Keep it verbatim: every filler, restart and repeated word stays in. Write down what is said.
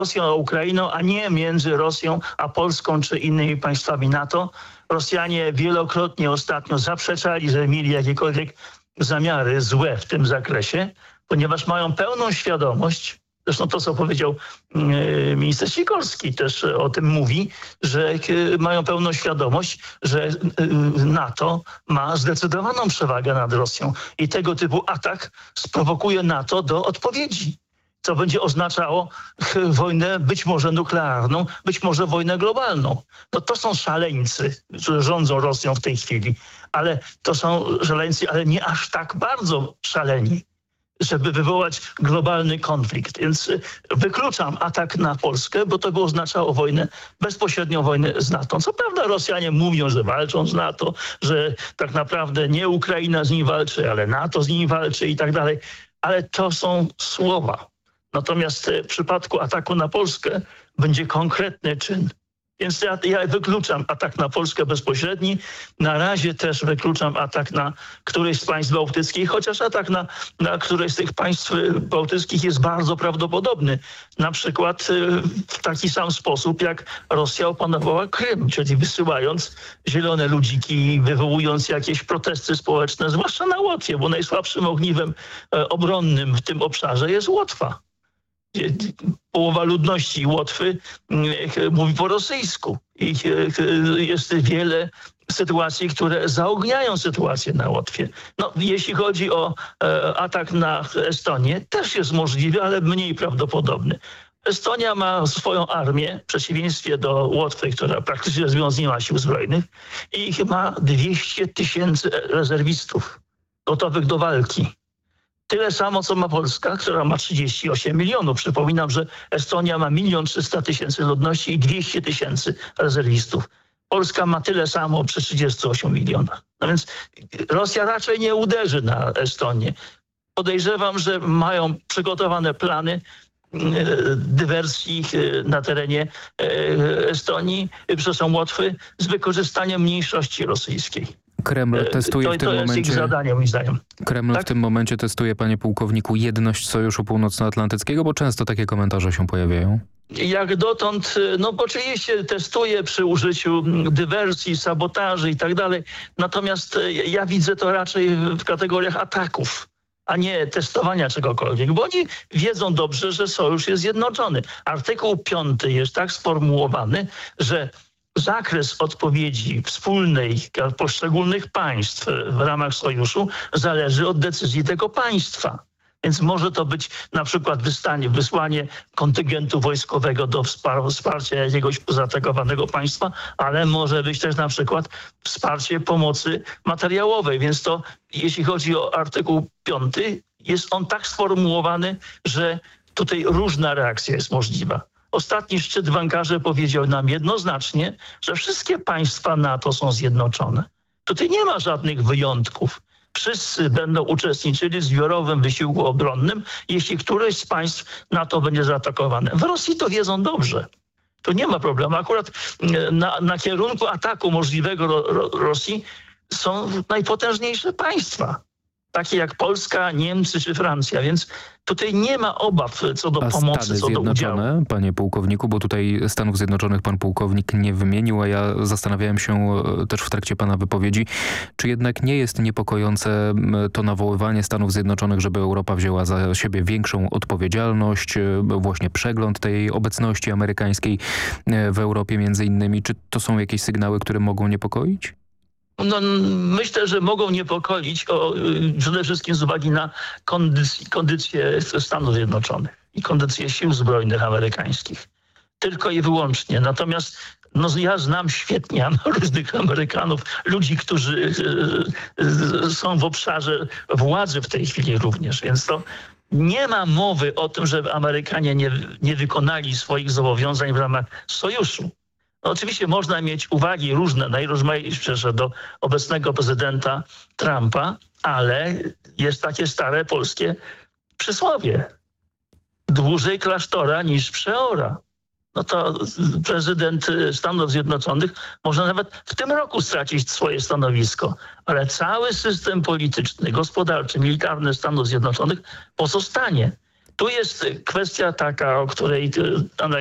Rosją a Ukrainą, a nie między Rosją a Polską czy innymi państwami NATO. Rosjanie wielokrotnie ostatnio zaprzeczali, że mieli jakiekolwiek zamiary złe w tym zakresie, ponieważ mają pełną świadomość, zresztą to, co powiedział yy, minister Sikorski też o tym mówi, że yy, mają pełną świadomość, że yy, NATO ma zdecydowaną przewagę nad Rosją i tego typu atak sprowokuje NATO do odpowiedzi, co będzie oznaczało wojnę być może nuklearną, być może wojnę globalną. No to są szaleńcy, którzy rządzą Rosją w tej chwili, ale to są szaleńcy, ale nie aż tak bardzo szaleni, żeby wywołać globalny konflikt. Więc wykluczam atak na Polskę, bo to by oznaczało wojnę, bezpośrednią wojnę z NATO. Co prawda Rosjanie mówią, że walczą z NATO, że tak naprawdę nie Ukraina z nimi walczy, ale NATO z nimi walczy i tak dalej. Ale to są słowa. Natomiast w przypadku ataku na Polskę będzie konkretny czyn. Więc ja, ja wykluczam atak na Polskę bezpośredni. Na razie też wykluczam atak na któreś z państw bałtyckich, chociaż atak na, na któreś z tych państw bałtyckich jest bardzo prawdopodobny. Na przykład w taki sam sposób, jak Rosja opanowała Krym, czyli wysyłając zielone ludziki, wywołując jakieś protesty społeczne, zwłaszcza na Łotwie, bo najsłabszym ogniwem obronnym w tym obszarze jest Łotwa. Połowa ludności Łotwy mówi po rosyjsku i jest wiele sytuacji, które zaogniają sytuację na Łotwie. No, jeśli chodzi o e, atak na Estonię, też jest możliwy, ale mniej prawdopodobny. Estonia ma swoją armię, w przeciwieństwie do Łotwy, która praktycznie nie ma sił zbrojnych, i ma dwieście tysięcy rezerwistów gotowych do walki. Tyle samo, co ma Polska, która ma trzydzieści osiem milionów. Przypominam, że Estonia ma milion trzysta tysięcy ludności i dwieście tysięcy rezerwistów. Polska ma tyle samo przy trzydziestu ośmiu milionach. No więc Rosja raczej nie uderzy na Estonię. Podejrzewam, że mają przygotowane plany dywersji na terenie Estonii, przepraszam, Łotwy, z wykorzystaniem mniejszości rosyjskiej. Kreml testuje to, w tym to jest momencie. ich zadanie, moim zdaniem. Kreml tak? w tym momencie testuje, panie pułkowniku, jedność Sojuszu Północnoatlantyckiego, bo często takie komentarze się pojawiają. Jak dotąd, no oczywiście testuje przy użyciu dywersji, sabotaży i tak dalej. Natomiast ja widzę to raczej w kategoriach ataków, a nie testowania czegokolwiek, bo oni wiedzą dobrze, że sojusz jest zjednoczony. Artykuł piąty jest tak sformułowany, że zakres odpowiedzi wspólnej poszczególnych państw w ramach sojuszu zależy od decyzji tego państwa. Więc może to być na przykład wystanie, wysłanie kontyngentu wojskowego do wsparcia jakiegoś zaatakowanego państwa, ale może być też na przykład wsparcie pomocy materiałowej. Więc to, jeśli chodzi o artykuł piąty, jest on tak sformułowany, że tutaj różna reakcja jest możliwa. Ostatni szczyt w Ankarze powiedział nam jednoznacznie, że wszystkie państwa NATO są zjednoczone. Tutaj nie ma żadnych wyjątków. Wszyscy będą uczestniczyli w zbiorowym wysiłku obronnym, jeśli któreś z państw NATO będzie zaatakowane. W Rosji to wiedzą dobrze. To nie ma problemu. Akurat na, na kierunku ataku możliwego ro, ro, Rosji są najpotężniejsze państwa, takie jak Polska, Niemcy czy Francja, więc tutaj nie ma obaw co do a pomocy, Stany co do udziału. Zjednoczone, panie pułkowniku, bo tutaj Stanów Zjednoczonych pan pułkownik nie wymienił, a ja zastanawiałem się też w trakcie pana wypowiedzi, czy jednak nie jest niepokojące to nawoływanie Stanów Zjednoczonych, żeby Europa wzięła za siebie większą odpowiedzialność, właśnie przegląd tej obecności amerykańskiej w Europie między innymi. Czy to są jakieś sygnały, które mogą niepokoić? No, myślę, że mogą niepokoić o, przede wszystkim z uwagi na kondycję, kondycję Stanów Zjednoczonych i kondycję sił zbrojnych amerykańskich. Tylko i wyłącznie. Natomiast no, ja znam świetnie różnych Amerykanów, ludzi, którzy e, e, są w obszarze władzy w tej chwili również, więc to nie ma mowy o tym, że Amerykanie nie, nie wykonali swoich zobowiązań w ramach sojuszu. No oczywiście można mieć uwagi różne, najrozmaitsze do obecnego prezydenta Trumpa, ale jest takie stare polskie przysłowie. Dłużej klasztora niż przeora. No to prezydent Stanów Zjednoczonych może nawet w tym roku stracić swoje stanowisko, ale cały system polityczny, gospodarczy, militarny Stanów Zjednoczonych pozostanie. Tu jest kwestia taka, o której